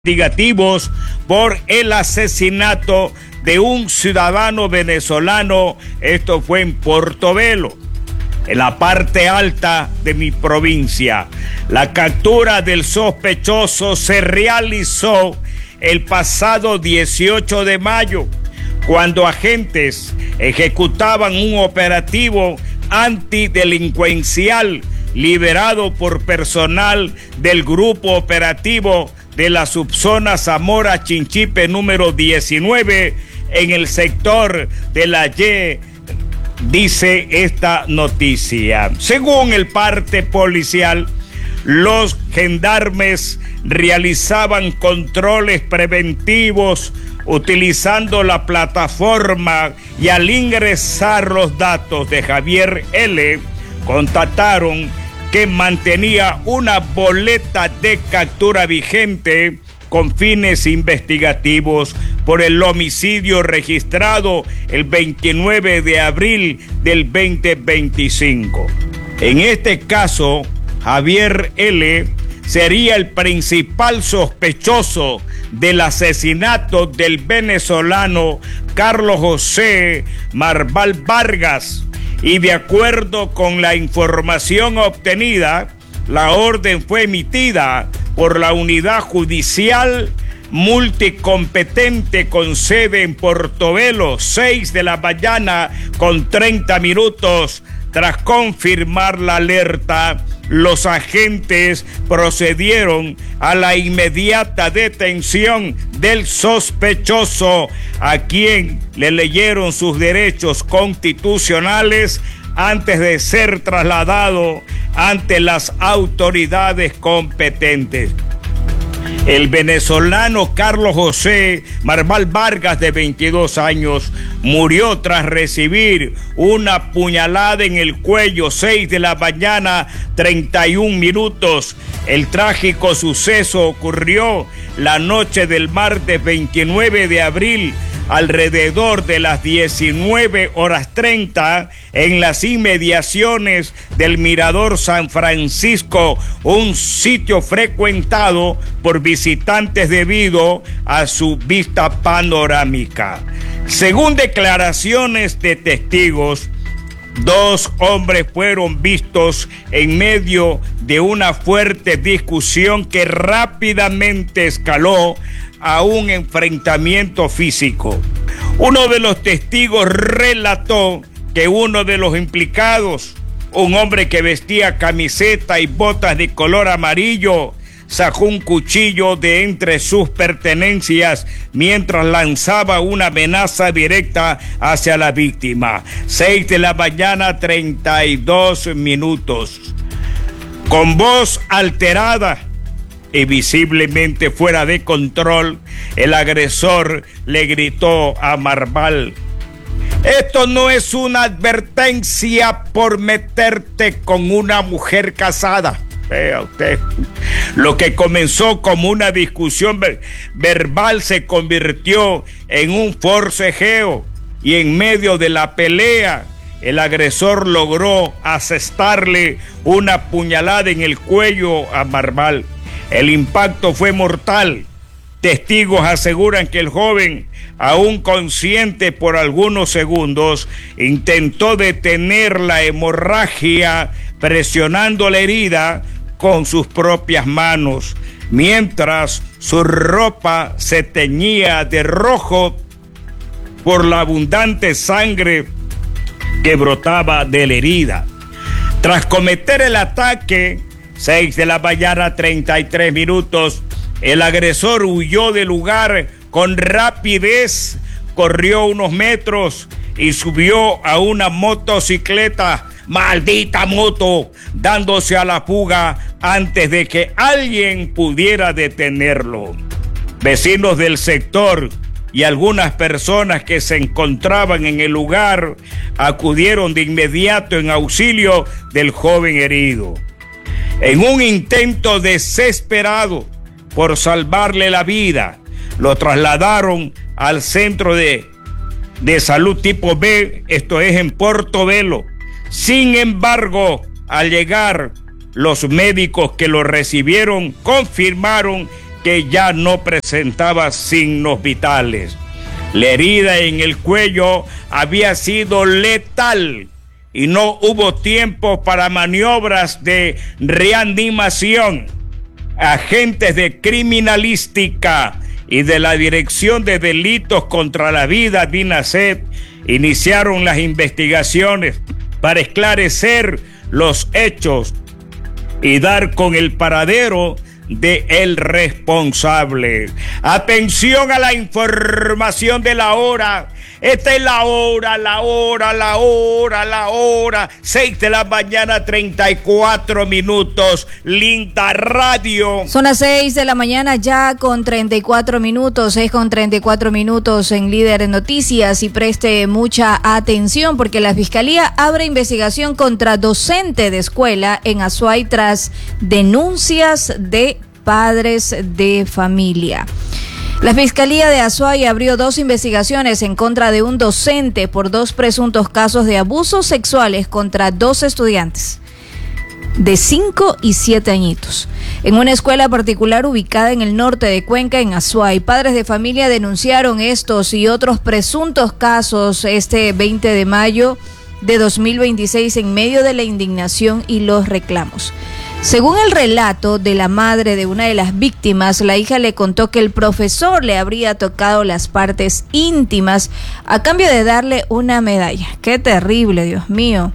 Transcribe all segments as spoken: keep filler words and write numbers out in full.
Investigativos por el asesinato de un ciudadano venezolano. Esto fue en Portobelo, en la parte alta de mi provincia. La captura del sospechoso se realizó el pasado dieciocho de mayo, cuando agentes ejecutaban un operativo antidelincuencial liberado por personal del grupo operativo de la subzona Zamora Chinchipe número diecinueve en el sector de la Y, dice esta noticia. Según el parte policial, los gendarmes realizaban controles preventivos utilizando la plataforma y al ingresar los datos de Javier L., constataron que mantenía una boleta de captura vigente con fines investigativos por el homicidio registrado el veintinueve de abril del veinte veinticinco. En este caso, Javier L. sería el principal sospechoso del asesinato del venezolano Carlos José Marval Vargas. Y de acuerdo con la información obtenida, la orden fue emitida por la unidad judicial multicompetente con sede en Portobelo, seis de la mañana con treinta minutos. Tras confirmar la alerta, los agentes procedieron a la inmediata detención del sospechoso, a quien le leyeron sus derechos constitucionales antes de ser trasladado ante las autoridades competentes. El venezolano Carlos José Marval Vargas, de veintidós años, murió tras recibir una puñalada en el cuello, seis de la mañana, treinta y un minutos. El trágico suceso ocurrió la noche del martes veintinueve de abril, alrededor de las diecinueve horas treinta, en las inmediaciones del Mirador San Francisco, un sitio frecuentado por visitantes debido a su vista panorámica. Según declaraciones de testigos, dos hombres fueron vistos en medio de una fuerte discusión que rápidamente escaló a un enfrentamiento físico. Uno de los testigos relató que uno de los implicados, un hombre que vestía camiseta y botas de color amarillo, sacó un cuchillo de entre sus pertenencias mientras lanzaba una amenaza directa hacia la víctima. Seis de la mañana, treinta y dos minutos. Con voz alterada y visiblemente fuera de control, el agresor le gritó a Marval: "Esto no es una advertencia por meterte con una mujer casada". Vea usted, lo que comenzó como una discusión ver- verbal se convirtió en un forcejeo, y en medio de la pelea el agresor logró asestarle una puñalada en el cuello a Marval. El impacto fue mortal. Testigos aseguran que el joven, aún consciente por algunos segundos, intentó detener la hemorragia presionando la herida con sus propias manos, mientras su ropa se teñía de rojo por la abundante sangre que brotaba de la herida. Tras cometer el ataque, seis de la mañana, treinta y tres minutos, el agresor huyó del lugar con rapidez, corrió unos metros y subió a una motocicleta, maldita moto, dándose a la fuga antes de que alguien pudiera detenerlo. Vecinos del sector y algunas personas que se encontraban en el lugar acudieron de inmediato en auxilio del joven herido. En un intento desesperado por salvarle la vida, lo trasladaron al centro de, de salud tipo B, esto es en Portobelo. Sin embargo, al llegar, los médicos que lo recibieron confirmaron que ya no presentaba signos vitales. La herida en el cuello había sido letal y no hubo tiempo para maniobras de reanimación. Agentes de criminalística y de la Dirección de Delitos contra la Vida, DINASET, iniciaron las investigaciones para esclarecer los hechos y dar con el paradero de el responsable. Atención a la información de la hora. Esta es la hora, la hora, la hora, la hora. Seis de la mañana, treinta y cuatro minutos. Linda Radio. Son las seis de la mañana ya con treinta y cuatro minutos. Seis con treinta y cuatro minutos en Líder en Noticias. Y preste mucha atención porque la Fiscalía abre investigación contra docente de escuela en Azuay tras denuncias de padres de familia. La Fiscalía de Azuay abrió dos investigaciones en contra de un docente por dos presuntos casos de abusos sexuales contra dos estudiantes de cinco y siete añitos. En una escuela particular ubicada en el norte de Cuenca, en Azuay, padres de familia denunciaron estos y otros presuntos casos este veinte de mayo de dos mil veintiséis en medio de la indignación y los reclamos. Según el relato de la madre de una de las víctimas, la hija le contó que el profesor le habría tocado las partes íntimas a cambio de darle una medalla. ¡Qué terrible, Dios mío!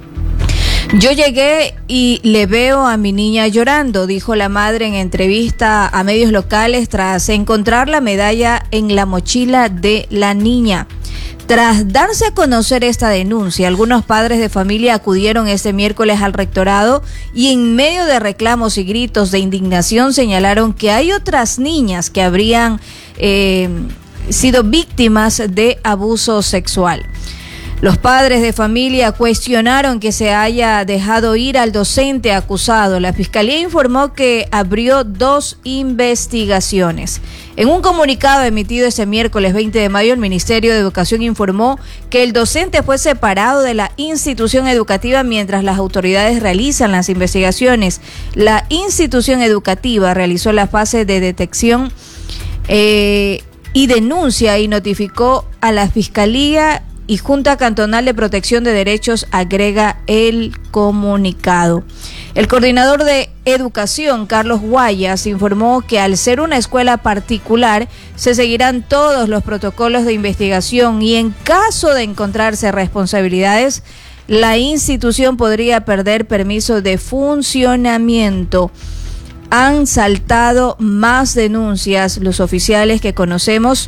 Yo llegué y le veo a mi niña llorando, dijo la madre en entrevista a medios locales tras encontrar la medalla en la mochila de la niña. Tras darse a conocer esta denuncia, algunos padres de familia acudieron este miércoles al rectorado y en medio de reclamos y gritos de indignación señalaron que hay otras niñas que habrían eh, sido víctimas de abuso sexual. Los padres de familia cuestionaron que se haya dejado ir al docente acusado. La Fiscalía informó que abrió dos investigaciones. En un comunicado emitido ese miércoles veinte de mayo, el Ministerio de Educación informó que el docente fue separado de la institución educativa mientras las autoridades realizan las investigaciones. La institución educativa realizó la fase de detección eh, y denuncia y notificó a la Fiscalía y Junta Cantonal de Protección de Derechos, agrega el comunicado. El coordinador de Educación, Carlos Guayas, informó que al ser una escuela particular, se seguirán todos los protocolos de investigación y en caso de encontrarse responsabilidades, la institución podría perder permiso de funcionamiento. Han saltado más denuncias los oficiales que conocemos.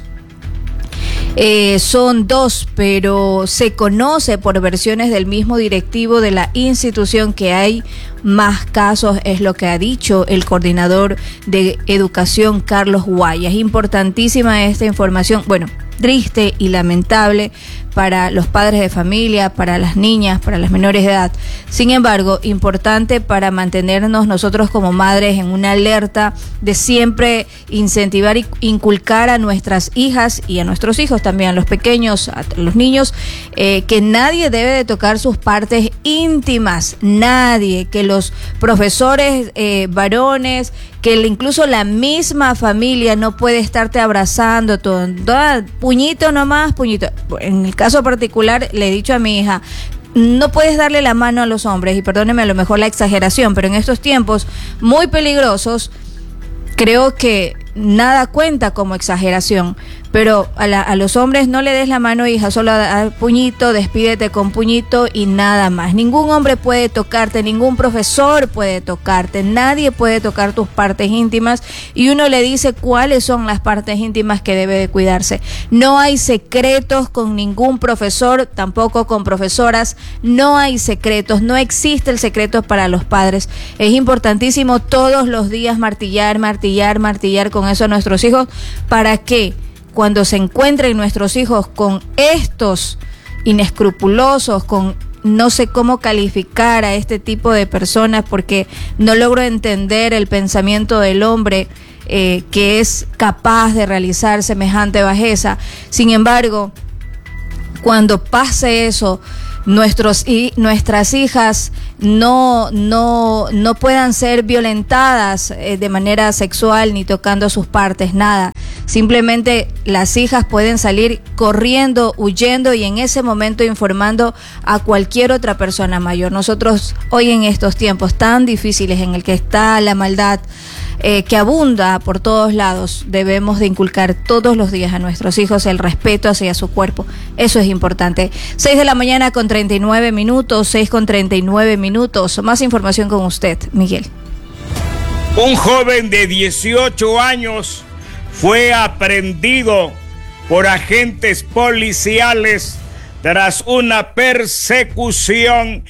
Eh, son dos, pero se conoce por versiones del mismo directivo de la institución que hay más casos, es lo que ha dicho el coordinador de Educación, Carlos Guayas. Importantísima esta información, bueno, triste y lamentable para los padres de familia, para las niñas, para las menores de edad. Sin embargo, importante para mantenernos nosotros como madres en una alerta de siempre incentivar y inculcar a nuestras hijas y a nuestros hijos también, a los pequeños, a los niños, eh, que nadie debe de tocar sus partes íntimas, nadie, que los profesores eh, varones, que incluso la misma familia no puede estarte abrazando, todo, todo puñito nomás, puñito. En el caso particular le he dicho a mi hija, no puedes darle la mano a los hombres, y perdóneme a lo mejor la exageración, pero en estos tiempos muy peligrosos, creo que nada cuenta como exageración, pero a, la, a los hombres no le des la mano, hija, solo a, a puñito, despídete con puñito y nada más. Ningún hombre puede tocarte, ningún profesor puede tocarte, nadie puede tocar tus partes íntimas, y uno le dice cuáles son las partes íntimas que debe de cuidarse. No hay secretos con ningún profesor, tampoco con profesoras, no hay secretos, no existe el secreto para los padres. Es importantísimo todos los días martillar, martillar, martillar con eso a nuestros hijos, para que cuando se encuentren nuestros hijos con estos inescrupulosos, con no sé cómo calificar a este tipo de personas, porque no logro entender el pensamiento del hombre eh, que es capaz de realizar semejante bajeza. Sin embargo, cuando pase eso, nuestros y nuestras hijas no no no puedan ser violentadas eh, de manera sexual ni tocando sus partes, nada. Simplemente las hijas pueden salir corriendo, huyendo y en ese momento informando a cualquier otra persona mayor. Nosotros hoy en estos tiempos tan difíciles en el que está la maldad eh, que abunda por todos lados, debemos de inculcar todos los días a nuestros hijos el respeto hacia su cuerpo. Eso es importante. seis de la mañana con treinta y nueve minutos, seis con treinta y nueve minutos. Más información con usted, Miguel. Un joven de dieciocho años fue aprehendido por agentes policiales tras una persecución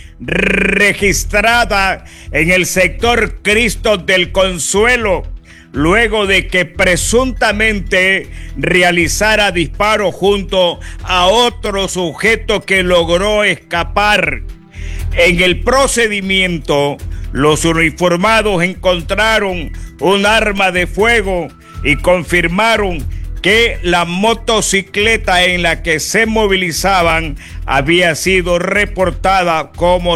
registrada en el sector Cristo del Consuelo, luego de que presuntamente realizara disparos junto a otro sujeto que logró escapar. En el procedimiento, los uniformados encontraron un arma de fuego y confirmaron que la motocicleta en la que se movilizaban había sido reportada como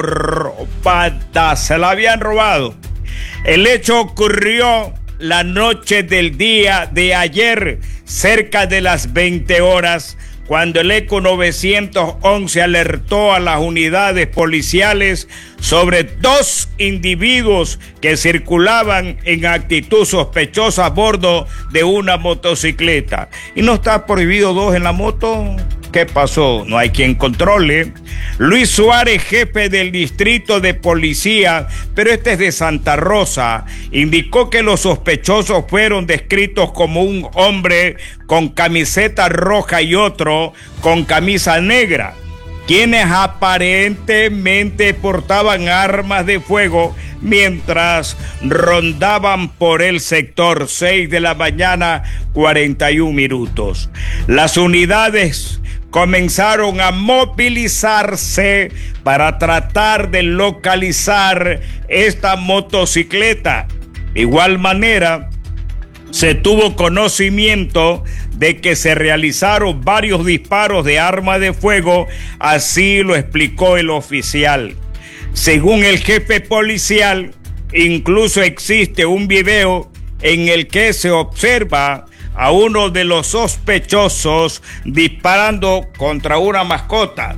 robada. Se la habían robado. El hecho ocurrió la noche del día de ayer, cerca de las veinte horas, cuando el ECO nueve once alertó a las unidades policiales sobre dos individuos que circulaban en actitud sospechosa a bordo de una motocicleta. ¿Y no está prohibido dos en la moto? ¿Qué pasó? No hay quien controle. Luis Suárez, jefe del distrito de policía, pero este es de Santa Rosa, indicó que los sospechosos fueron descritos como un hombre con camiseta roja y otro con camisa negra, quienes aparentemente portaban armas de fuego mientras rondaban por el sector. Seis de la mañana, cuarenta y un minutos. Las unidades comenzaron a movilizarse para tratar de localizar esta motocicleta. De igual manera, se tuvo conocimiento de que se realizaron varios disparos de arma de fuego, así lo explicó el oficial. Según el jefe policial, incluso existe un video en el que se observa a uno de los sospechosos disparando contra una mascota.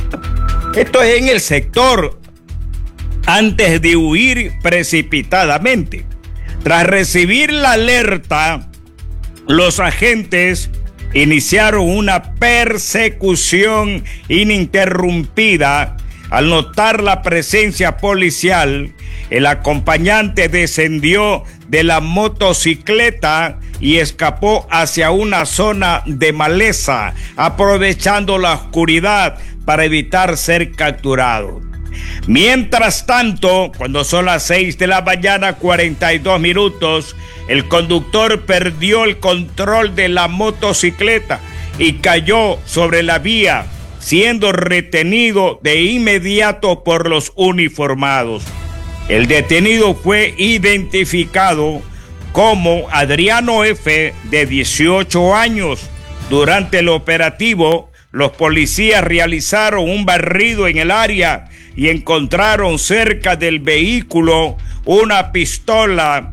Esto es en el sector, antes de huir precipitadamente. Tras recibir la alerta, los agentes iniciaron una persecución ininterrumpida. Al notar la presencia policial, el acompañante descendió de la motocicleta y escapó hacia una zona de maleza, aprovechando la oscuridad para evitar ser capturado. Mientras tanto, cuando son las seis de la mañana, cuarenta y dos minutos, el conductor perdió el control de la motocicleta y cayó sobre la vía, siendo retenido de inmediato por los uniformados. El detenido fue identificado como Adriano F., de dieciocho años. Durante el operativo, los policías realizaron un barrido en el área y encontraron cerca del vehículo una pistola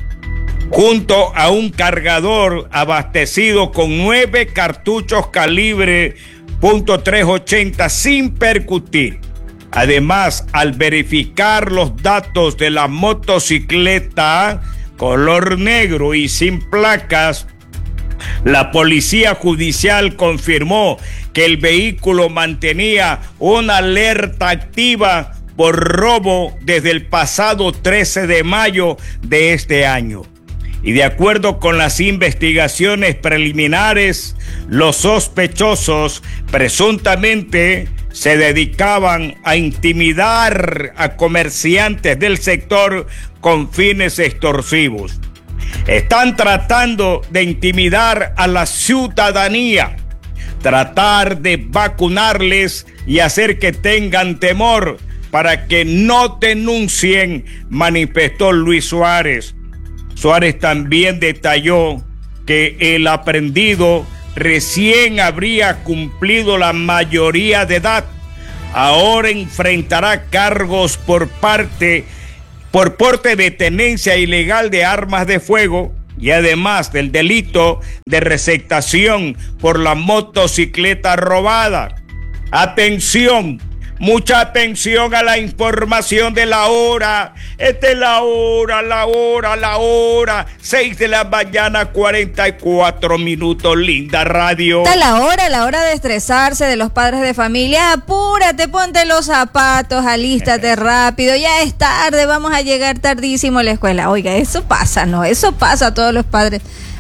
junto a un cargador abastecido con nueve cartuchos calibre punto trescientos ochenta sin percutir. Además, al verificar los datos de la motocicleta color negro y sin placas, la policía judicial confirmó que el vehículo mantenía una alerta activa por robo desde el pasado trece de mayo de este año. Y de acuerdo con las investigaciones preliminares, los sospechosos presuntamente se dedicaban a intimidar a comerciantes del sector con fines extorsivos. Están tratando de intimidar a la ciudadanía, tratar de vacunarles y hacer que tengan temor para que no denuncien, manifestó Luis Suárez. Suárez también detalló que el aprehendido recién habría cumplido la mayoría de edad. Ahora enfrentará cargos por parte, por porte de tenencia ilegal de armas de fuego y además del delito de receptación por la motocicleta robada. Atención, mucha atención a la información de la hora. Esta es la hora, la hora, la hora. Seis de la mañana, cuarenta y cuatro minutos, linda radio. Esta es la hora, la hora de estresarse de los padres de familia. Apúrate, ponte los zapatos, alístate rápido. Ya es tarde, vamos a llegar tardísimo a la escuela. Oiga, eso pasa, ¿no? Eso pasa a todos los padres.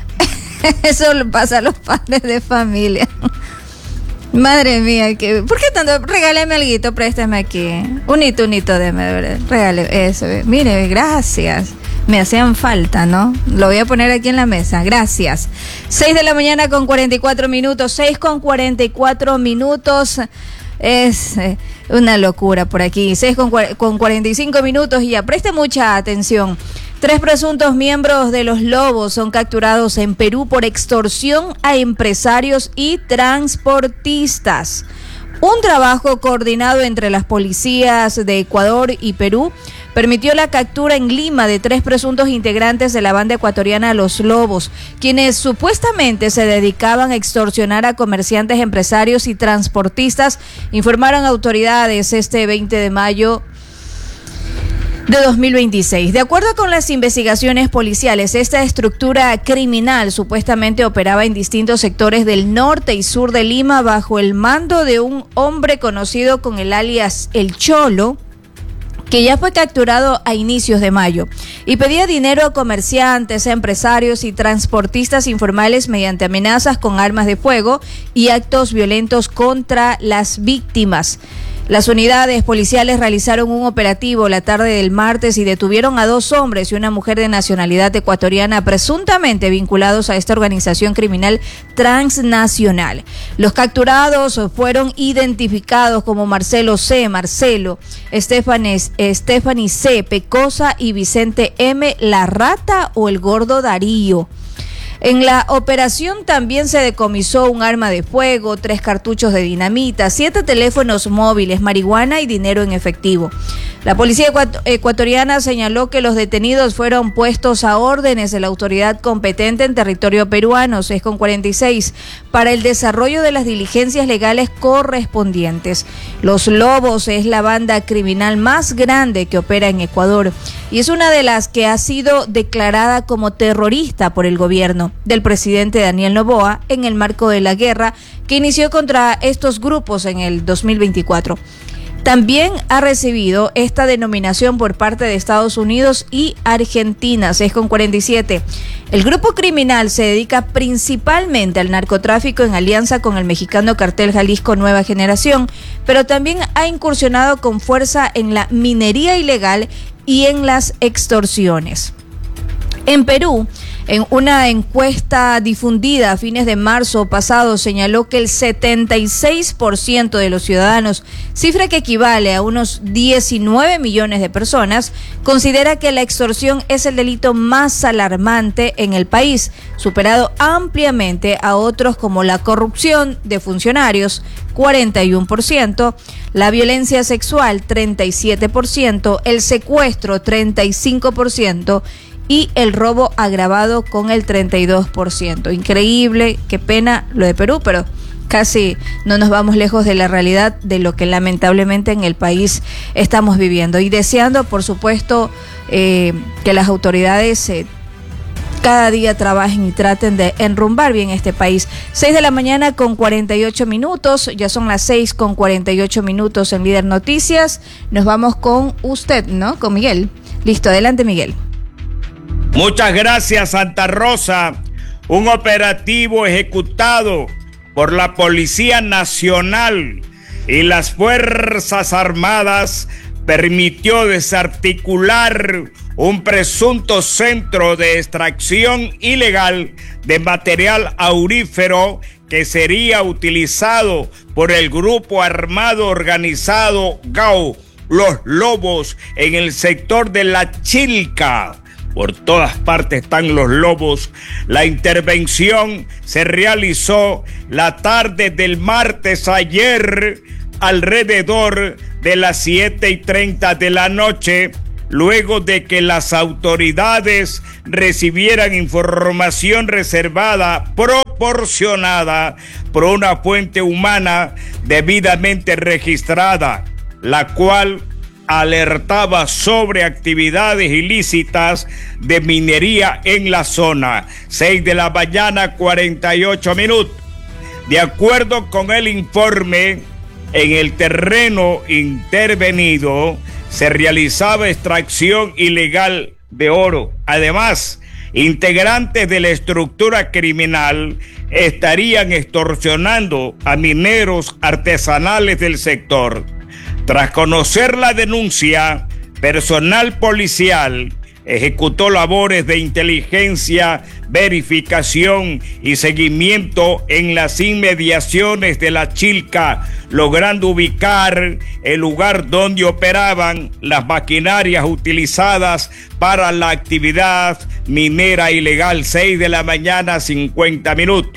Eso le pasa a los padres de familia. Madre mía, que, ¿por qué tanto? Regálame alguito, préstame aquí. Un hito, un hito, déme, de verdad. Regale eso. Mire, gracias. Me hacían falta, ¿no? Lo voy a poner aquí en la mesa. Gracias. Seis de la mañana con cuarenta y cuatro minutos. Seis con cuarenta y cuatro minutos. Es eh, una locura por aquí. Seis con, con cuarenta y cinco minutos y ya. Preste mucha atención. Tres presuntos miembros de los Lobos son capturados en Perú por extorsión a empresarios y transportistas. Un trabajo coordinado entre las policías de Ecuador y Perú permitió la captura en Lima de tres presuntos integrantes de la banda ecuatoriana Los Lobos, quienes supuestamente se dedicaban a extorsionar a comerciantes, empresarios y transportistas, informaron autoridades este veinte de mayo de dos mil veintiséis. De acuerdo con las investigaciones policiales, esta estructura criminal supuestamente operaba en distintos sectores del norte y sur de Lima bajo el mando de un hombre conocido con el alias El Cholo, que ya fue capturado a inicios de mayo, y pedía dinero a comerciantes, empresarios y transportistas informales mediante amenazas con armas de fuego y actos violentos contra las víctimas. Las unidades policiales realizaron un operativo la tarde del martes y detuvieron a dos hombres y una mujer de nacionalidad ecuatoriana presuntamente vinculados a esta organización criminal transnacional. Los capturados fueron identificados como Marcelo C., Marcelo, Stephanie, Stephanie C., Pecosa y Vicente M., La Rata o el Gordo Darío. En la operación también se decomisó un arma de fuego, tres cartuchos de dinamita, siete teléfonos móviles, marihuana y dinero en efectivo. La policía ecuatoriana señaló que los detenidos fueron puestos a órdenes de la autoridad competente en territorio peruano, seis con cuarenta y seis, para el desarrollo de las diligencias legales correspondientes. Los Lobos es la banda criminal más grande que opera en Ecuador y es una de las que ha sido declarada como terrorista por el gobierno del presidente Daniel Noboa en el marco de la guerra que inició contra estos grupos en el dos mil veinticuatro. También ha recibido esta denominación por parte de Estados Unidos y Argentina, seis con cuarenta y siete. El grupo criminal se dedica principalmente al narcotráfico en alianza con el mexicano cartel Jalisco Nueva Generación, pero también ha incursionado con fuerza en la minería ilegal y en las extorsiones. En Perú, en una encuesta difundida a fines de marzo pasado, señaló que el setenta y seis por ciento de los ciudadanos, cifra que equivale a unos diecinueve millones de personas, considera que la extorsión es el delito más alarmante en el país, superado ampliamente a otros como la corrupción de funcionarios, cuarenta y uno por ciento, la violencia sexual, treinta y siete por ciento, el secuestro, treinta y cinco por ciento, y el robo agravado con el treinta y dos por ciento. Increíble, qué pena lo de Perú, pero casi no nos vamos lejos de la realidad de lo que lamentablemente en el país estamos viviendo. Y deseando, por supuesto, eh, que las autoridades eh, cada día trabajen y traten de enrumbar bien este país. Seis de la mañana con cuarenta y ocho minutos, ya son las seis con cuarenta y ocho minutos en Líder Noticias. Nos vamos con usted, ¿no? Con Miguel. Listo, adelante, Miguel. Muchas gracias, Santa Rosa. Un operativo ejecutado por la Policía Nacional y las Fuerzas Armadas permitió desarticular un presunto centro de extracción ilegal de material aurífero que sería utilizado por el grupo armado organizado G A U, Los Lobos, en el sector de La Chilca. por todas partes están los lobos. La intervención se realizó la tarde del martes ayer, alrededor de las siete y treinta de la noche, luego de que las autoridades recibieran información reservada, proporcionada por una fuente humana debidamente registrada, la cual alertaba sobre actividades ilícitas de minería en la zona. Seis de la mañana, cuarenta y ocho minutos. De acuerdo con el informe, en el terreno intervenido se realizaba extracción ilegal de oro. Además, integrantes de la estructura criminal estarían extorsionando a mineros artesanales del sector. Tras conocer la denuncia, personal policial ejecutó labores de inteligencia, verificación y seguimiento en las inmediaciones de La Chilca, logrando ubicar el lugar donde operaban las maquinarias utilizadas para la actividad minera ilegal. Seis de la mañana, cincuenta minutos.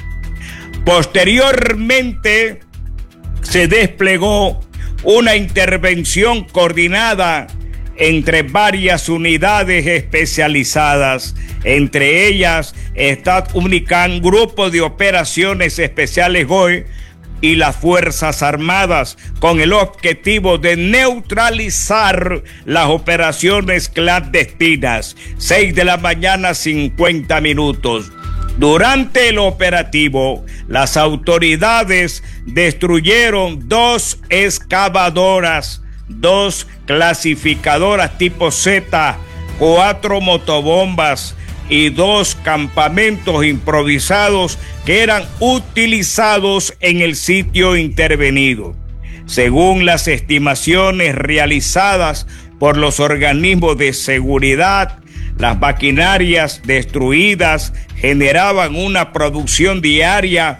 Posteriormente se desplegó una intervención coordinada entre varias unidades especializadas. Entre ellas está UNICAN, Grupo de Operaciones Especiales G O E, y las Fuerzas Armadas, con el objetivo de neutralizar las operaciones clandestinas. Seis de la mañana, cincuenta minutos. Durante el operativo, las autoridades destruyeron dos excavadoras, dos clasificadoras tipo Z, cuatro motobombas y dos campamentos improvisados que eran utilizados en el sitio intervenido. Según las estimaciones realizadas por los organismos de seguridad, las maquinarias destruidas generaban una producción diaria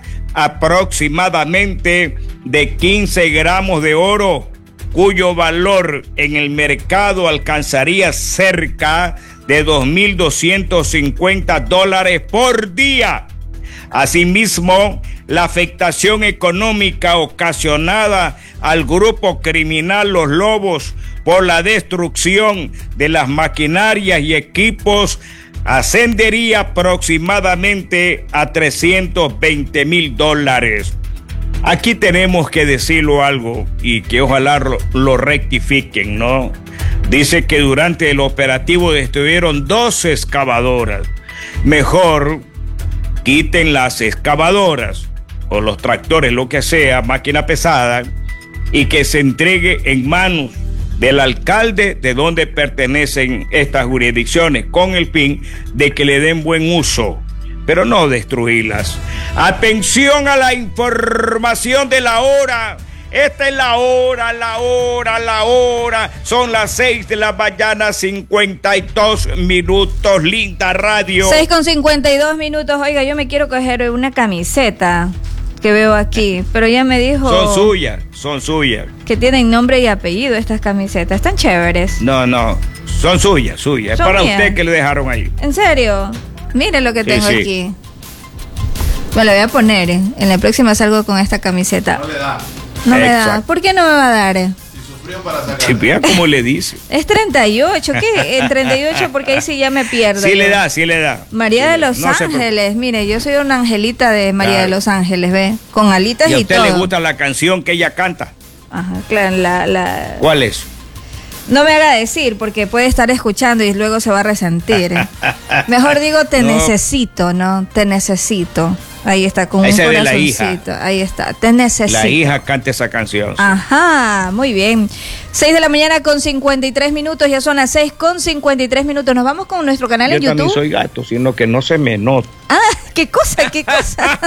aproximadamente de quince gramos de oro, cuyo valor en el mercado alcanzaría cerca de dos mil doscientos cincuenta dólares por día. Asimismo, la afectación económica ocasionada al grupo criminal Los Lobos por la destrucción de las maquinarias y equipos ascendería aproximadamente a trescientos veinte mil dólares. Aquí tenemos que decirlo algo y que ojalá lo, lo rectifiquen, ¿no? Dice que durante el operativo destruyeron dos excavadoras. Mejor quiten las excavadoras o los tractores, lo que sea, máquina pesada, y que se entregue en manos del alcalde de donde pertenecen estas jurisdicciones, con el fin de que le den buen uso, pero no destruirlas. Atención a la información de la hora. Esta es la hora, la hora, la hora. Son las seis de la mañana, cincuenta y dos minutos. Linda radio. Seis con cincuenta y dos minutos. Oiga, yo me quiero coger una camiseta que veo aquí, pero ya me dijo... Son suyas, son suyas. Que tienen nombre y apellido estas camisetas. Están chéveres. No, no, son suyas, suyas. Es para usted que le dejaron ahí. ¿En serio? Mire lo que sí, tengo sí. aquí. Me la voy a poner. ¿eh? En la próxima salgo con esta camiseta. No le da. No me Exacto. da. ¿Por qué no me va a dar? Si sufrió para sacar. Sí, vea cómo le dice. Es treinta y ocho. ¿Qué? En treinta y ocho, porque ahí sí ya me pierdo. Sí yo. le da, sí le da. María sí de le... los no Ángeles. Mire, yo soy una angelita de María claro. de los Ángeles, ¿ve? Con alitas y, y, a usted todo. le gusta la canción que ella canta. Ajá, claro, la, la... ¿Cuál es? No me haga decir, porque puede estar escuchando y luego se va a resentir. Mejor digo, te No. necesito, ¿no? Te necesito. Ahí está, con Esa un es de la corazoncito. hija. Ahí está, te necesito. La hija canta esa canción. Sí. Ajá, muy bien. seis de la mañana con cincuenta y tres minutos, ya son las seis con cincuenta y tres minutos. Nos vamos con nuestro canal Yo en YouTube. también soy gato, sino que no se me nota. Ah, qué cosa, qué cosa.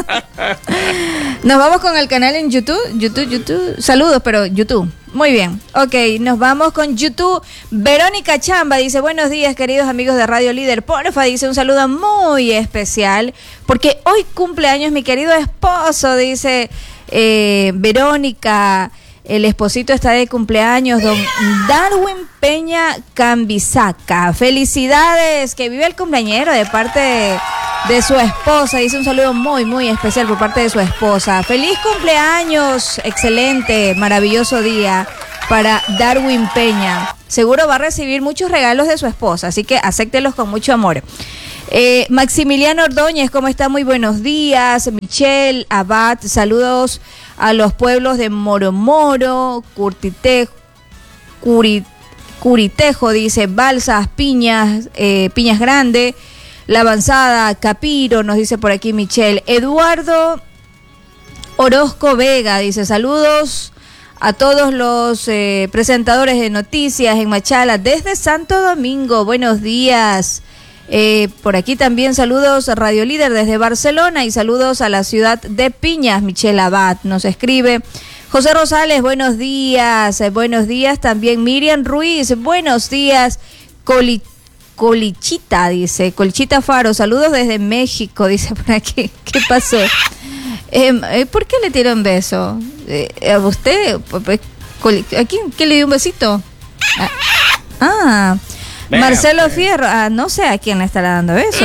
Nos vamos con el canal en YouTube, YouTube, YouTube. Saludos, pero YouTube. Muy bien. Ok, nos vamos con YouTube. Verónica Chamba dice, buenos días, queridos amigos de Radio Líder. Porfa, dice un saludo muy especial, porque hoy cumple años mi querido esposo, dice eh, Verónica. El esposito está de cumpleaños, don Darwin Peña Cambisaca. Felicidades, que vive el cumpleañero de parte de, de su esposa. Dice un saludo muy, muy especial por parte de su esposa. Feliz cumpleaños, excelente, maravilloso día para Darwin Peña. Seguro va a recibir muchos regalos de su esposa, así que acéptelos con mucho amor. Eh, Maximiliano Ordóñez, ¿cómo está? Muy buenos días. Michelle Abad, saludos a los pueblos de Moromoro, Curtitejo, Curit, Curitejo, dice, Balsas, Piñas, eh, Piñas Grande, La Avanzada, Capiro, nos dice por aquí Michelle. Eduardo Orozco Vega, dice, saludos a todos los eh, presentadores de noticias en Machala, desde Santo Domingo, buenos días. Eh, por aquí también saludos a Radio Líder desde Barcelona y saludos a la ciudad de Piñas. Michelle Abad nos escribe. José Rosales, buenos días. Eh, buenos días también. Miriam Ruiz, buenos días. Coli, Colichita, dice. Colichita Faro, saludos desde México, dice por aquí. ¿Qué pasó? Eh, ¿Por qué le tiró un beso? Eh, ¿A usted? ¿A quién? ¿Qué le dio un besito? Ah. ah. Marcelo Fierro, ah, no sé a quién le estará dando beso.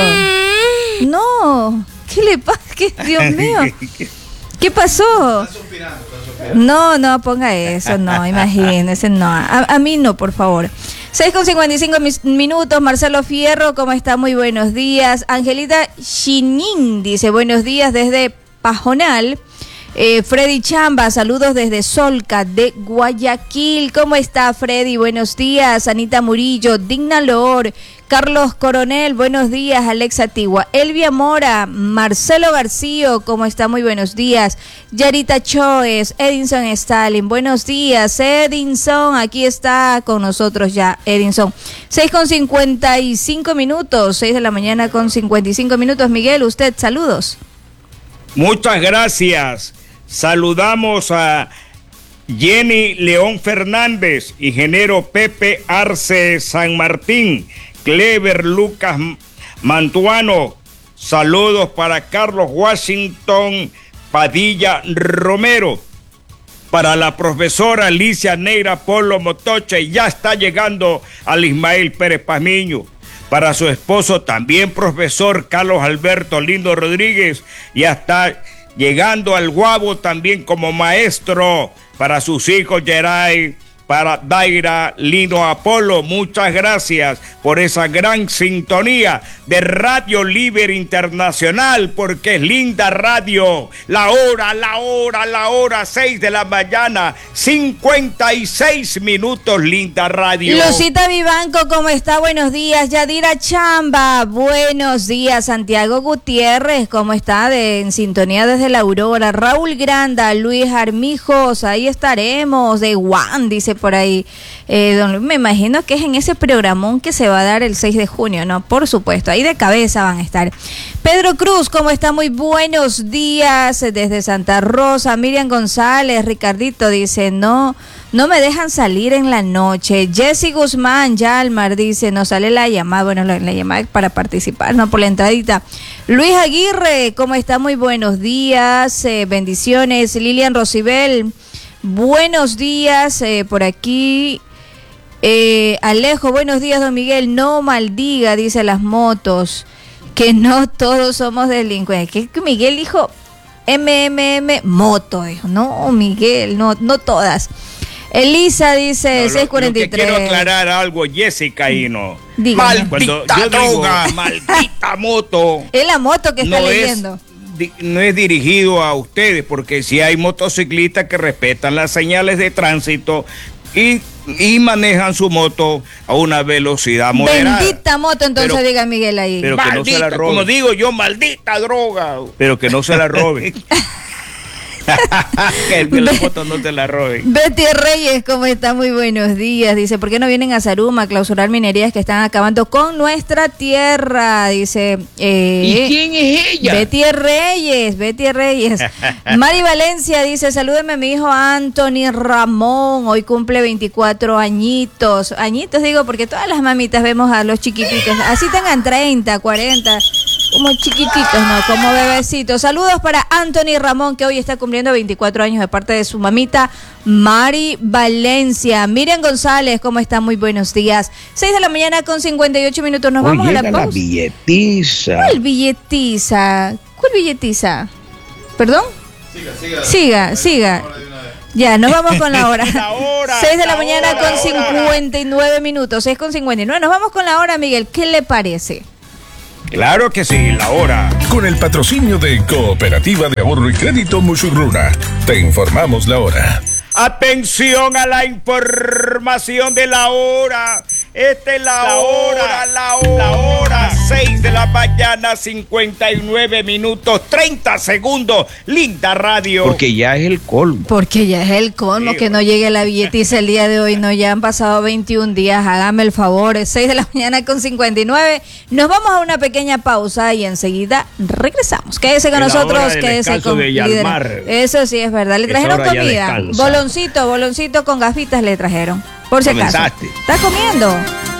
No, ¿qué le pasa? ¿Qué, Dios mío? ¿Qué pasó? No, no, ponga eso, no, imagínese, no. A, a mí no, por favor. seis con cincuenta y cinco minutos, Marcelo Fierro, ¿cómo está? Muy buenos días. Angelita Chinin dice, buenos días desde Pajonal. Eh, Freddy Chamba, saludos desde Solca de Guayaquil. ¿Cómo está, Freddy? Buenos días. Anita Murillo, Digna Loor, Carlos Coronel, buenos días. Alexa Tigua, Elvia Mora, Marcelo García, ¿cómo está? Muy buenos días. Yarita Choes, Edinson Stalin, buenos días. Edinson, aquí está con nosotros ya, Edinson. seis con cincuenta y cinco minutos, seis de la mañana con cincuenta y cinco minutos. Miguel, usted, saludos. Muchas gracias. Saludamos a Jenny León Fernández, ingeniero Pepe Arce San Martín, Clever Lucas Mantuano. Saludos para Carlos Washington Padilla Romero. Para la profesora Alicia Neira Polo Motoche, ya está llegando al Ismael Pérez Pazmiño. Para su esposo, también profesor Carlos Alberto Lindo Rodríguez, ya está llegando al Guabo también como maestro. Para sus hijos Geray, para Daira Lino Apolo, muchas gracias por esa gran sintonía de Radio Libre Internacional, porque es linda radio. La hora, la hora, la hora, seis de la mañana, cincuenta y seis minutos, linda radio. Lucita Vivanco, ¿cómo está? Buenos días. Yadira Chamba, buenos días. Santiago Gutiérrez, ¿cómo está? De, en sintonía desde la Aurora. Raúl Granda, Luis Armijos, ahí estaremos. De Juan, dice por ahí. Eh, don, me imagino que es en ese programón que se va a dar el seis de junio, ¿no? Por supuesto, ahí de cabeza van a estar. Pedro Cruz, ¿cómo está? Muy buenos días desde Santa Rosa. Miriam González, Ricardito dice, no, no me dejan salir en la noche. Jessy Guzmán, Yalmar dice, no sale la llamada, bueno, la, la llamada para participar, no por la entradita. Luis Aguirre, ¿cómo está? Muy buenos días, eh, bendiciones. Lilian Rosibel, buenos días, eh, por aquí. Eh, Alejo, buenos días, don Miguel. No maldiga, dice las motos, que no todos somos delincuentes. Que, que Miguel dijo M M M moto, dijo. No, Miguel, no, no todas. Elisa dice no, seis cuarenta y tres. Quiero aclarar algo, Jessica, y no. Dígame. Maldita yo droga, digo, maldita moto. Es la moto que está no leyendo. Es, no es dirigido a ustedes, porque si hay motociclistas que respetan las señales de tránsito y, y manejan su moto a una velocidad moderada. Bendita moto, entonces pero, diga Miguel ahí. Pero maldita, que no se la roben. Como digo yo, maldita droga. Pero que no se la roben. Que la foto no te la roben. Betty Reyes, ¿cómo está? Muy buenos días. Dice, ¿por qué no vienen a Zaruma a clausurar minerías que están acabando con nuestra tierra? Dice, eh, ¿y quién es ella? Betty Reyes, Betty Reyes. Mari Valencia dice, salúdeme a mi hijo Anthony Ramón, hoy cumple veinticuatro añitos. Añitos digo porque todas las mamitas vemos a los chiquititos, así tengan treinta, cuarenta. como chiquititos, ¿no? Como bebecitos. Saludos para Anthony Ramón, que hoy está cumpliendo veinticuatro años de parte de su mamita, Mari Valencia. Miriam González, ¿cómo está? Muy buenos días. seis de la mañana con cincuenta y ocho minutos. Nos Hoy vamos a la pausa. La billetiza. ¿Cuál billetiza? ¿Cuál billetiza? ¿Perdón? Siga, siga. Siga, siga. Ya, nos vamos con la hora. La hora, seis de la, la mañana hora, con la cincuenta y nueve minutos. seis con cincuenta y nueve. Nos vamos con la hora, Miguel. ¿Qué le parece? Claro que sí, la hora. Con el patrocinio de Cooperativa de Ahorro y Crédito Musurruna, te informamos la hora. Atención a la información de la hora. Esta es la, la hora, hora, la hora, la hora. seis de la mañana, cincuenta y nueve minutos, treinta segundos. Linda radio. Porque ya es el colmo. Porque ya es el colmo sí, que no llegue la billetiza el día de hoy. No, ya han pasado veintiún días. Hágame el favor. Es seis de la mañana con cincuenta y nueve. Nos vamos a una pequeña pausa y enseguida regresamos. Quédese con nosotros. Quédese con líder. Eso sí es verdad. Le trajeron comida. Boloncito, boloncito con gafitas le trajeron. Por si acaso. ¿Estás comiendo?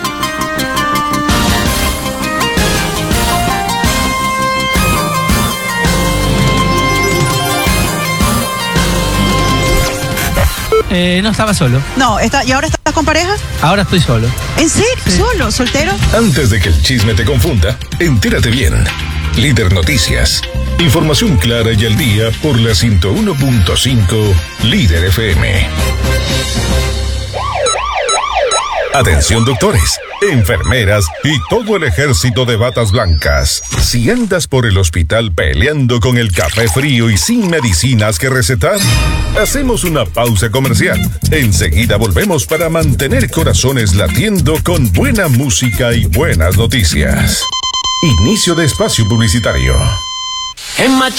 Eh, no, estaba solo. No, está, ¿y ahora estás con pareja? Ahora estoy solo. ¿En serio? Sí. ¿Solo? ¿Soltero? Antes de que el chisme te confunda, entérate bien. Líder Noticias. Información clara y al día por la ciento uno punto cinco Líder F M. Atención doctores, enfermeras y todo el ejército de batas blancas. Si andas por el hospital peleando con el café frío y sin medicinas que recetar, hacemos una pausa comercial. Enseguida volvemos para mantener corazones latiendo con buena música y buenas noticias. Inicio de espacio publicitario.